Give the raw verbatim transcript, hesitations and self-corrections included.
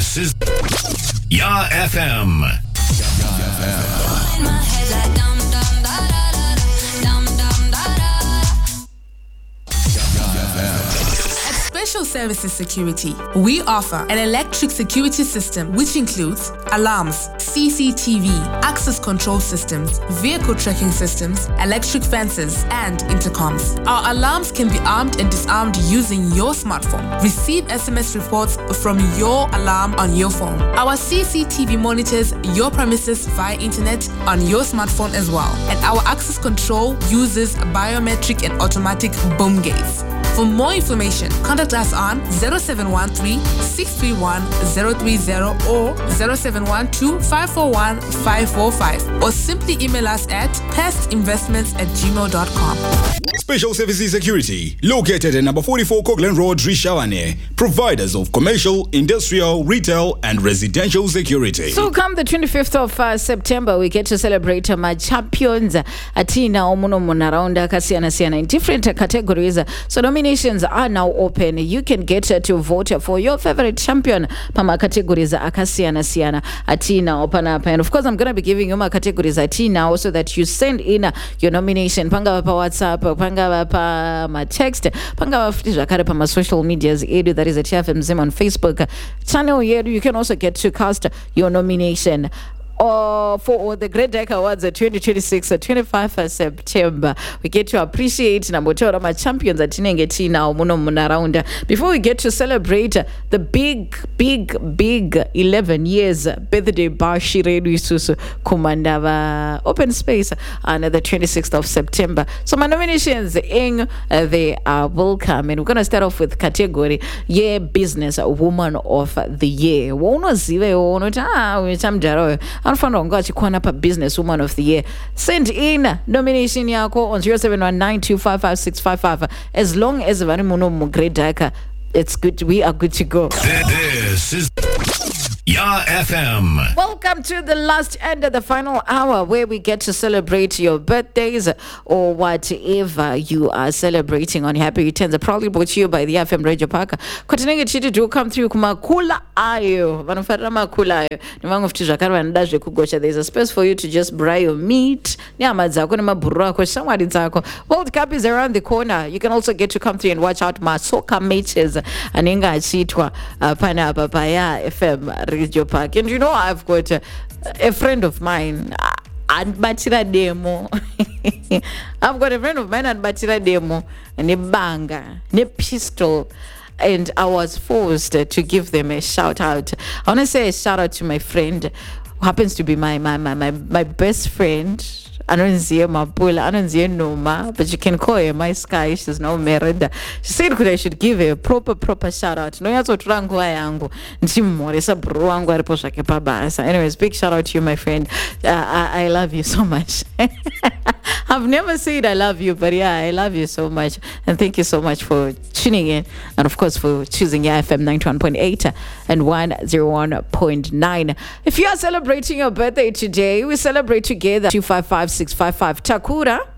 This is Ya F M. Special Services Security. We offer an electric security system which includes alarms, C C T V, access control systems, vehicle tracking systems, electric fences, and intercoms. Our alarms can be armed and disarmed using your smartphone. Receive S M S reports from your alarm on your phone. Our C C T V monitors your premises via internet on your smartphone as well. And our access control uses biometric and automatic boom gates. For more information, contact us on zero seven one three, six three one, zero three zero or zero seven one two, five four one, five four five or simply email us at pestinvestments at gmail dot com. Special Services Security, located at number forty-four Coglan Road, Rishawane, providers of commercial, industrial, retail, and residential security. So come the twenty-fifth of uh, September, we get to celebrate uh, my champions atina omuno munaraunda kasiyana siyana in different uh, categories. So nominations are now open. You can get uh, to vote for your favorite champion pama categories akasiyana siyana atina opana. And of course, I'm going to be giving you my categories atina also that you send in uh, your nomination. Panga pa WhatsApp, panga pa my text, panga futi zvakare pa my social medias edu, that is at F M Zim on Facebook channel here. You can also get to cast your nomination Uh, for the Great Deck Awards at twenty twenty-six at twenty-fifth of September. We get to appreciate Namotora, my champions at Tinengeti now, Muno Munaraunda. Before we get to celebrate the big, big, big eleven years birthday Bashi Redu Susu Kumandava Open Space on the twenty-sixth of September. So my nominations in uh, they are welcome, and we're gonna start off with category Yeah Business Woman of the Year. Wono zive wono ta chamjaro. Business Woman of the Year. Send in nomination yako on zero seven one nine two five five six five five. As long as Varimuno Mugredaka, it's good. We are good to go. This is Ya F M. Welcome to the last and the final hour where we get to celebrate your birthdays or whatever you are celebrating on Happy Returns. Proudly brought to you by the F M Radio Park. Continuing to do come through kumakula ayo. Vanofara makula ayo. Nimango futi zvakarwa ndaje kugosha. There's a space for you to just buy your meat. Nyama dzako na mabhuru ako shamwari dzako. World Cup is around the corner. You can also get to come through and watch out my soccer matches. Anenga achitwa pana papaya F M Radio Park. And you know, I've got a, a friend of mine and Batira demo. I've got a friend of mine and Batira demo and a banger, a pistol. And I was forced to give them a shout out. I want to say a shout out to my friend who happens to be my my my my, my best friend. I don't see Mapula, I don't see Noma, but you can call her my sky. She's now married. She said could I should give her a proper, proper shout out. No, yazo turangu yangu. Ntimoresa bro wangu ariposha kepabasa. Anyways, big shout out to you, my friend. Uh, I, I love you so much. I've never said I love you, but yeah, I love you so much. And thank you so much for tuning in. And of course, for choosing Ya F M ninety-one point eight and one oh one point nine. If you are celebrating your birthday today, we celebrate together. two five five six five five. Takura.